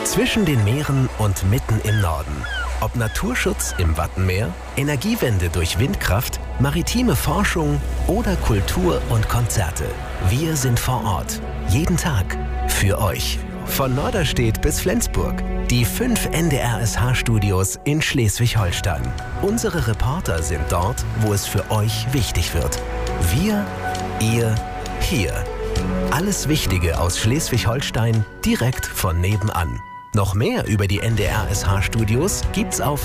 Zwischen den Meeren und mitten im Norden. Ob Naturschutz im Wattenmeer, Energiewende durch Windkraft, maritime Forschung oder Kultur und Konzerte. Wir sind vor Ort. Jeden Tag. Für euch. Von Norderstedt bis Flensburg. Die 5 NDR-SH-Studios in Schleswig-Holstein. Unsere Reporter sind dort, wo es für euch wichtig wird. Wir, ihr, hier. Alles Wichtige aus Schleswig-Holstein direkt von nebenan. Noch mehr über die NDR-SH-Studios gibt's auf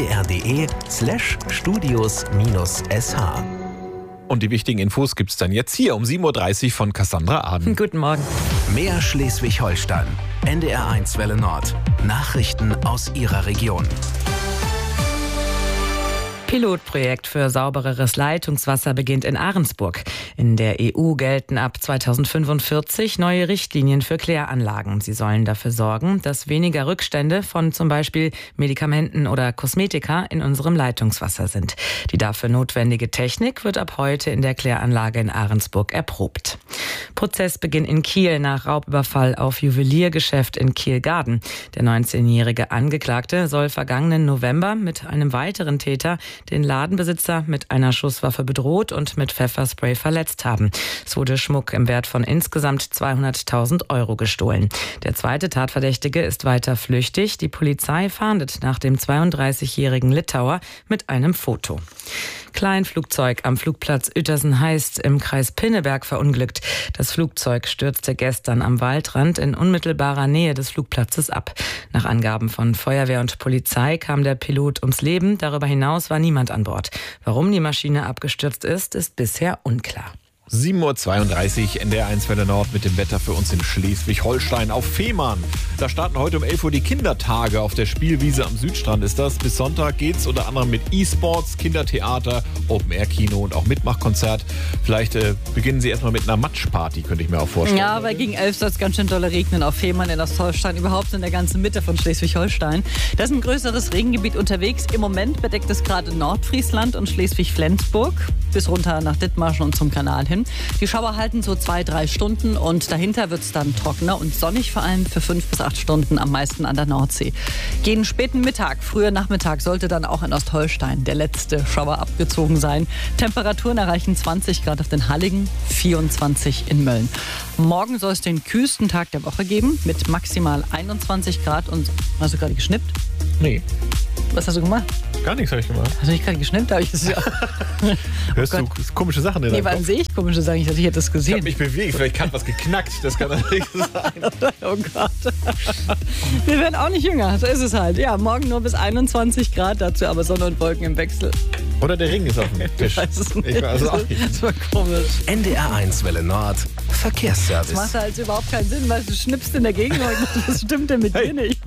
ndr.de/studios-sh. Und die wichtigen Infos gibt's dann jetzt hier um 7.30 Uhr von Cassandra Aden. Guten Morgen. Mehr Schleswig-Holstein. NDR1 Welle Nord. Nachrichten aus Ihrer Region. Pilotprojekt für saubereres Leitungswasser beginnt in Ahrensburg. In der EU gelten ab 2045 neue Richtlinien für Kläranlagen. Sie sollen dafür sorgen, dass weniger Rückstände von zum Beispiel Medikamenten oder Kosmetika in unserem Leitungswasser sind. Die dafür notwendige Technik wird ab heute in der Kläranlage in Ahrensburg erprobt. Prozessbeginn in Kiel nach Raubüberfall auf Juweliergeschäft in Kiel-Garden. Der 19-jährige Angeklagte soll vergangenen November mit einem weiteren Täter den Ladenbesitzer mit einer Schusswaffe bedroht und mit Pfefferspray verletzt haben. Es wurde Schmuck im Wert von insgesamt 200.000 € gestohlen. Der zweite Tatverdächtige ist weiter flüchtig. Die Polizei fahndet nach dem 32-jährigen Litauer mit einem Foto. Kleinflugzeug am Flugplatz Uetersen-Heist im Kreis Pinneberg verunglückt. Das Flugzeug stürzte gestern am Waldrand in unmittelbarer Nähe des Flugplatzes ab. Nach Angaben von Feuerwehr und Polizei kam der Pilot ums Leben. Darüber hinaus war niemand an Bord. Warum die Maschine abgestürzt ist, ist bisher unklar. 7.32 Uhr, NDR1 Welle Nord mit dem Wetter für uns in Schleswig-Holstein auf Fehmarn. Da starten heute um 11 Uhr die Kindertage auf der Spielwiese am Südstrand ist das. Bis Sonntag geht's unter anderem mit E-Sports, Kindertheater, Open-Air-Kino und auch Mitmachkonzert. Vielleicht beginnen Sie erstmal mit einer Matschparty, könnte ich mir auch vorstellen. Ja, weil gegen 11 soll es ganz schön dolle regnen auf Fehmarn in Ostholstein, überhaupt in der ganzen Mitte von Schleswig-Holstein. Da ist ein größeres Regengebiet unterwegs. Im Moment bedeckt es gerade Nordfriesland und Schleswig-Flensburg bis runter nach Dithmarschen und zum Kanal hin. Die Schauer halten so 2-3 Stunden und dahinter wird es dann trockener und sonnig, vor allem für 5 bis 8 Stunden, am meisten an der Nordsee. Gegen späten Mittag, früher Nachmittag sollte dann auch in Ostholstein der letzte Schauer abgezogen sein. Temperaturen erreichen 20 Grad auf den Halligen, 24 in Mölln. Morgen soll es den kühlsten Tag der Woche geben mit maximal 21 Grad und... Hast du gerade geschnippt? Nee. Was hast du gemacht? Gar nichts habe ich gemacht. Hast du nicht gerade geschnippt? Da habe ich das ja. Hörst du komische Sachen in deinem Kopf? Wann sehe ich komische Sachen? Ich dachte, ich hätte das gesehen. Ich habe mich bewegt, vielleicht hat was geknackt. Das kann natürlich sein. Oh Gott. Wir werden auch nicht jünger, so ist es halt. Ja, morgen nur bis 21 Grad, dazu aber Sonne und Wolken im Wechsel. Oder der Ring ist auf dem Tisch. Ich weiß es nicht. Ich weiß es auch nicht. Das war komisch. NDR1 Welle Nord. Verkehrsservice. Das macht halt überhaupt keinen Sinn, weil du schnippst in der Gegend. Was stimmt denn mit dir nicht?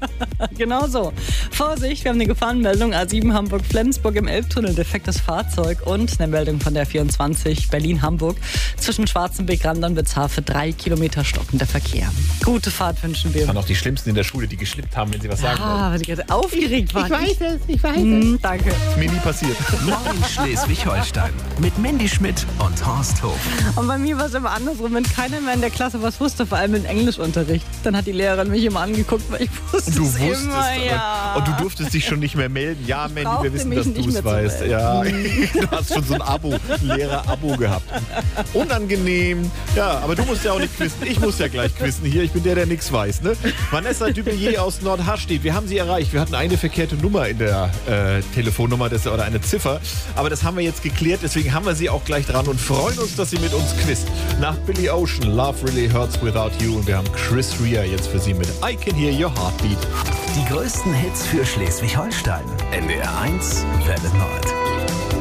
Genau so. Vorsicht, wir haben eine Gefahrenmeldung. A7 Hamburg-Flensburg im Elbtunnel, defektes Fahrzeug und eine Meldung von der 24 Berlin-Hamburg. Zwischen Schwarzenbeck-Randern und Witzhafe 3 Kilometer stockender Verkehr. Gute Fahrt wünschen wir. Das waren auch die Schlimmsten in der Schule, die geschnippt haben, wenn sie was sagen wollten. Weil die gerade aufgeregt waren. Ich weiß es. Danke. Ist mir nie passiert. Moin Schleswig-Holstein. Mit Mandy Schmidt und Horst Hof. Und bei mir war es immer andersrum, wenn keiner mehr in der Klasse was wusste, vor allem im Englischunterricht. Dann hat die Lehrerin mich immer angegukt, weil ich wusste Du es wusstest immer, ja. Und du durftest dich schon nicht mehr melden. Ja, Mandy, wir wissen, mich dass nicht du es mehr zu weißt. melden. Ja, du hast schon so ein Lehrer-Abo gehabt. Unangenehm. Ja, aber du musst ja auch nicht quizzen. Ich muss ja gleich quizzen hier. Ich bin der nichts weiß. Ne? Vanessa Dubillier aus Nordharstedt. Wir haben sie erreicht. Wir hatten eine verkehrte Nummer in der Telefonnummer oder eine Ziffer. Aber das haben wir jetzt geklärt. Deswegen haben wir sie auch gleich dran und freuen uns, dass sie mit uns quizzt. Nach Billy Ocean, Love Really Hurts Without You. Und wir haben Chris Rea jetzt für sie mit I Can Hear Your Heartbeat. Die größten Hits für Schleswig-Holstein. NDR1 Welle Nord.